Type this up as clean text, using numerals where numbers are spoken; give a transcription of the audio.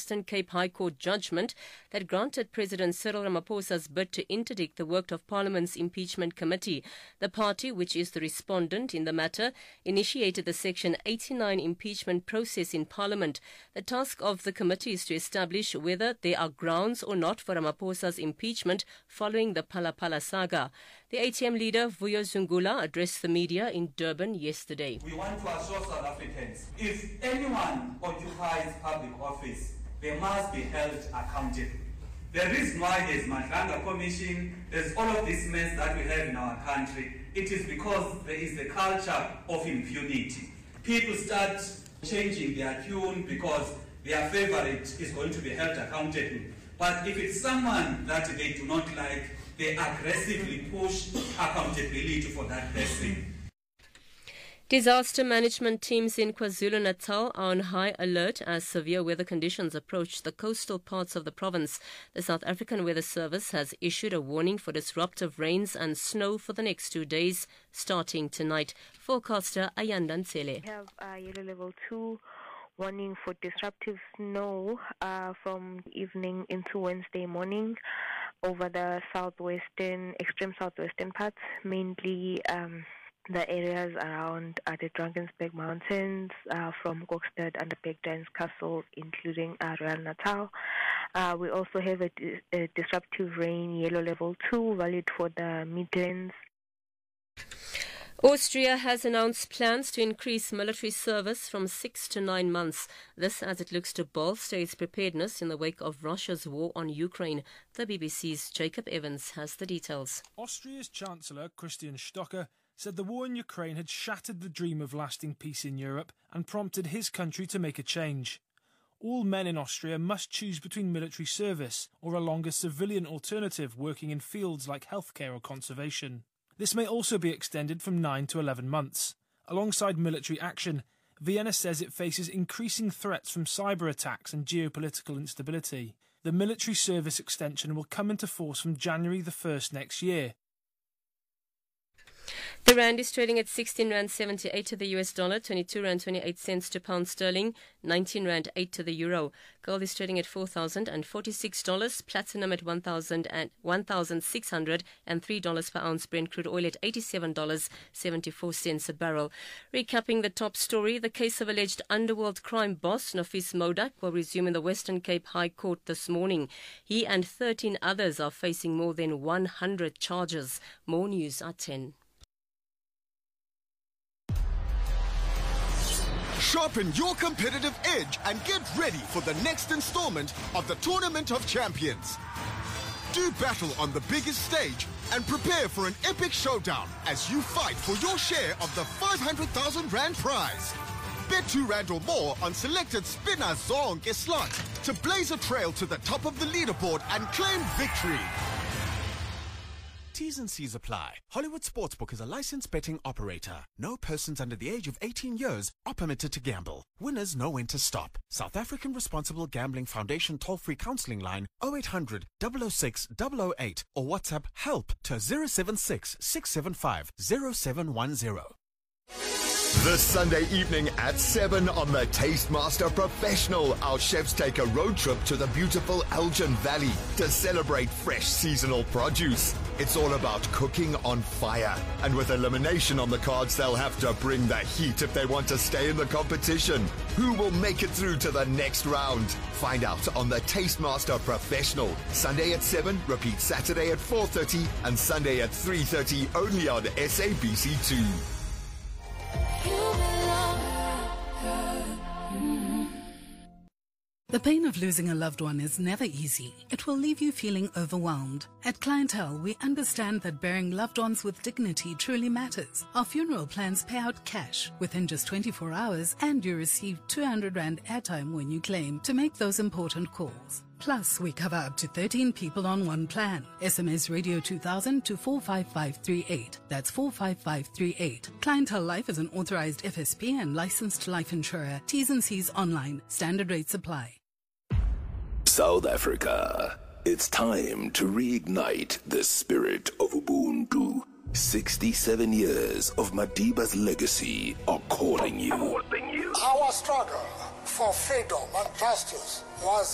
Western Cape High Court judgment that granted President Cyril Ramaphosa's bid to interdict the work of Parliament's impeachment committee. The party, which is the respondent in the matter, initiated the Section 89 impeachment process in Parliament. The task of the committee is to establish whether there are grounds or not for Ramaphosa's impeachment following the Phala Phala saga. The ATM leader, Vuyo Zungula, addressed the media in Durban yesterday. We want to assure South Africans, if anyone occupies public office, they must be held accountable. The reason why there's Madlanga Commission, there's all of this mess that we have in our country, it is because there is a culture of impunity. People start changing their tune because their favorite is going to be held accountable. But if it's someone that they do not like, they aggressively push accountability for that person. Disaster management teams in KwaZulu-Natal are on high alert as severe weather conditions approach the coastal parts of the province. The South African Weather Service has issued a warning for disruptive rains and snow for the next 2 days, starting tonight. Forecaster Ayanda Ntsele. We have a yellow level 2 warning for disruptive snow from evening into Wednesday morning over the extreme southwestern parts, mainly the areas around the Drakensberg Mountains, from Kokstad and the Big Giants Castle, including Royal Natal. We also have a disruptive rain yellow level 2 valid for the Midlands. Austria has announced plans to increase military service from 6 to 9 months. This as it looks to bolster its preparedness in the wake of Russia's war on Ukraine. The BBC's Jacob Evans has the details. Austria's Chancellor Christian Stocker said the war in Ukraine had shattered the dream of lasting peace in Europe and prompted his country to make a change. All men in Austria must choose between military service or a longer civilian alternative working in fields like healthcare or conservation. This may also be extended from 9 to 11 months. Alongside military action, Vienna says it faces increasing threats from cyber attacks and geopolitical instability. The military service extension will come into force from January the 1st next year. The rand is trading at 16 rand 78 to the US dollar, 22 rand 28 cents to pound sterling, 19 rand 8 to the euro. Gold is trading at $4,046, platinum at $1,603 per ounce, Brent crude oil at $87.74 a barrel. Recapping the top story, the case of alleged underworld crime boss Nofis Modak will resume in the Western Cape High Court this morning. He and 13 others are facing more than 100 charges. More news at 10. Sharpen your competitive edge and get ready for the next installment of the Tournament of Champions. Do battle on the biggest stage and prepare for an epic showdown as you fight for your share of the 500,000 Rand prize. Bet 2 Rand or more on selected Spinner Zonke slots to blaze a trail to the top of the leaderboard and claim victory. T's and C's apply. Hollywood Sportsbook is a licensed betting operator. No persons under the age of 18 years are permitted to gamble. Winners know when to stop. South African Responsible Gambling Foundation toll-free counselling line 0800 006 008 or WhatsApp HELP to 076 675 0710. This Sunday evening at 7 on the Tastemaster Professional, our chefs take a road trip to the beautiful Elgin Valley to celebrate fresh seasonal produce. It's all about cooking on fire. And with elimination on the cards, they'll have to bring the heat if they want to stay in the competition. Who will make it through to the next round? Find out on the Tastemaster Professional. Sunday at 7, repeat Saturday at 4:30 and Sunday at 3:30 only on SABC2. The pain of losing a loved one is never easy. It will leave you feeling overwhelmed. At Clientele, we understand that burying loved ones with dignity truly matters. Our funeral plans pay out cash within just 24 hours, and you receive 200 Rand airtime when you claim to make those important calls. Plus, we cover up to 13 people on one plan. SMS Radio 2000 to 45538. That's 45538. Clientele Life is an authorized FSP and licensed life insurer. T's and C's online. Standard rates apply. South Africa, it's time to reignite the spirit of Ubuntu. 67 years of Madiba's legacy are calling you. Our struggle for freedom and justice was